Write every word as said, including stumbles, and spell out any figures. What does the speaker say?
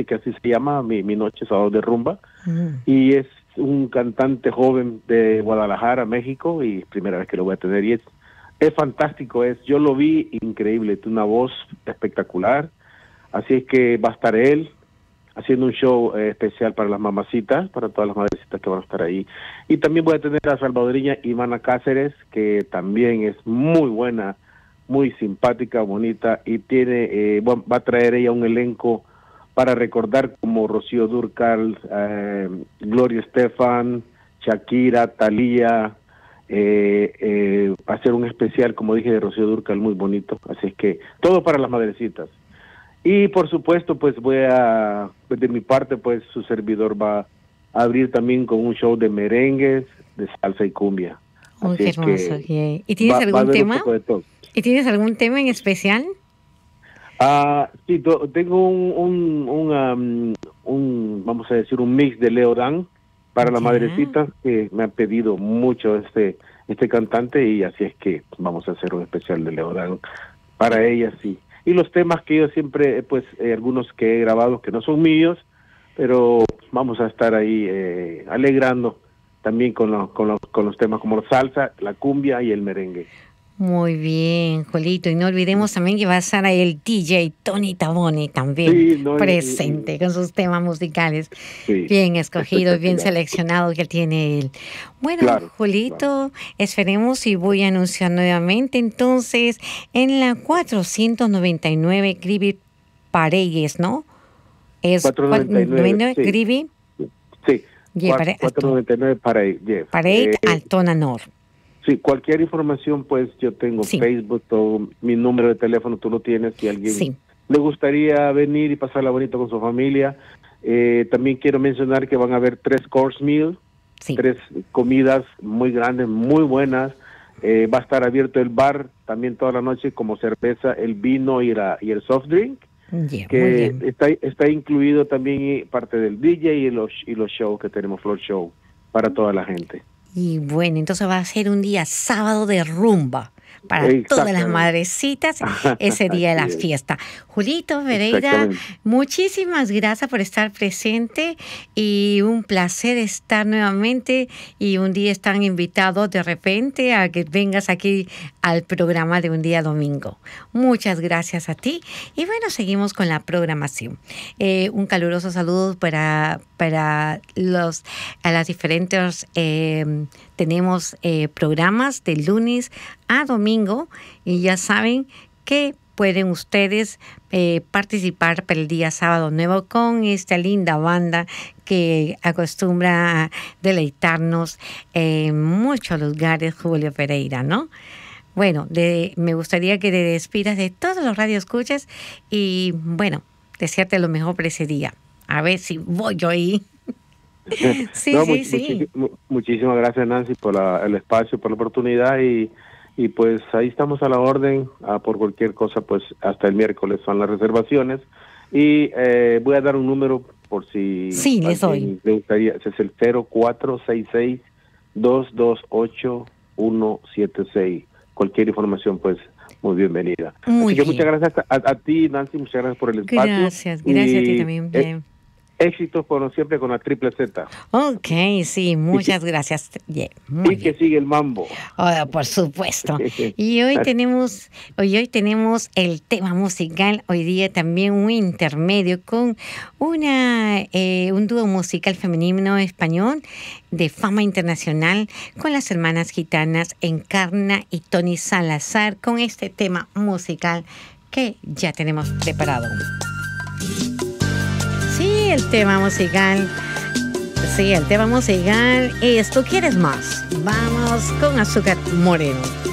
noche, que así se llama, mi, mi noche sábado de rumba, Mm. y es un cantante joven de Guadalajara, México, y primera vez que lo voy a tener, y es, es fantástico, es, yo lo vi increíble, tiene una voz espectacular, así es que va a estar él haciendo un show eh, especial para las mamacitas, para todas las madrecitas que van a estar ahí, y también voy a tener a salvadoreña Ivana Cáceres, que también es muy buena, muy simpática, bonita, y tiene eh, va, va a traer ella un elenco para recordar como Rocío Dúrcal, eh, Gloria Estefan, Shakira, Thalía, eh, eh, hacer un especial, como dije, de Rocío Dúrcal muy bonito, así es que todo para las madrecitas. Y por supuesto, pues voy a, pues de mi parte, pues su servidor va a abrir también con un show de merengues, de salsa y cumbia. Uy, Así qué es hermoso. que ¿Y ¿Y tienes va, va a algún haber un tema? poco de todo. ¿Y tienes algún tema en especial? Ah, sí, do- tengo un, un, un, um, un, vamos a decir, un mix de Leo Dan para la Ya. madrecita, que me han pedido mucho este este cantante, y así es que vamos a hacer un especial de Leo Dan para ella, sí. Y los temas que yo siempre, pues, eh, algunos que he grabado que no son míos, pero vamos a estar ahí eh, alegrando también con, los con, los con los temas como la salsa, la cumbia y el merengue. Muy bien, Julito. Y no olvidemos también que va a estar ahí el D J Tony Taboni también Sí, no, y- presente y- con sus temas musicales sí, bien escogidos, bien espectacular. seleccionados que tiene él. Bueno, Claro, Julito, esperemos y voy a anunciar nuevamente entonces en la cuatrocientos noventa y nueve Grivi Paredes, ¿no? Es cuatrocientos noventa y nueve, sí. Grivi Sí, Yeah, pare- cuatrocientos noventa y nueve para Jeff. Parade Eh, Altona North. sí, cualquier información, pues yo tengo Sí. Facebook, o mi número de teléfono, tú lo tienes, si alguien Sí. le gustaría venir y pasarla bonito con su familia. Eh, también quiero mencionar que van a haber tres course meal, Sí. tres comidas muy grandes, muy buenas. Eh, va a estar abierto el bar también toda la noche, como cerveza, el vino y, la, y el soft drink, Yeah, muy que bien. está, está incluido también parte del D J y los, y los shows que tenemos, floor show, para toda la gente. Y bueno, entonces va a ser un día sábado de rumba para todas las Exactamente. madrecitas ese día de la Así es. fiesta. Julito Vereida, Exactamente. muchísimas gracias por estar presente y un placer estar nuevamente, y un día están invitados de repente a que vengas aquí al programa de un día domingo. Muchas gracias a ti y bueno, seguimos con la programación. Eh, un caluroso saludo para, para los, a las diferentes... Eh, tenemos eh, programas de lunes a domingo y ya saben que pueden ustedes eh, participar para el día sábado nuevo con esta linda banda que acostumbra a deleitarnos en muchos lugares, Julio Pereira, ¿no? Bueno, de, me gustaría que te despidas de todos los radioescuchas y, bueno, desearte lo mejor para ese día. A ver si voy yo ahí. Sí, No, sí, much- sí. muchísi- muchísimas gracias, Nancy, por la- el espacio, por la oportunidad, y, y pues ahí estamos a la orden, ah, por cualquier cosa, pues hasta el miércoles son las reservaciones, y eh, voy a dar un número por si Sí, les alguien le gustaría. Ese es el cero cuatro seis seis, dos dos ocho, uno siete seis. Cualquier información, pues muy bienvenida. Muy Así que bien. muchas gracias a, a ti, Nancy, muchas gracias por el espacio. Gracias, gracias a ti y, también. eh, Bien. éxitos como siempre con la triple Z. Ok, sí, muchas gracias. Yeah, muy Y que bien. sigue el mambo. Oh, por supuesto. Y hoy tenemos, hoy, hoy tenemos el tema musical, hoy día también un intermedio con una eh, un dúo musical femenino español de fama internacional con las hermanas gitanas Encarna y Tony Salazar con este tema musical que ya tenemos preparado. Sí, el tema musical. Sí, el tema musical es ¿Tú quieres más? Vamos con Azúcar Moreno.